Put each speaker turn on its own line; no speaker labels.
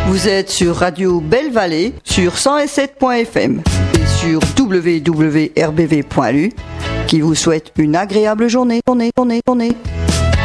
Vous êtes sur Radio Belle Vallée sur 107.fm et sur www.rbv.lu qui vous souhaite une agréable journée.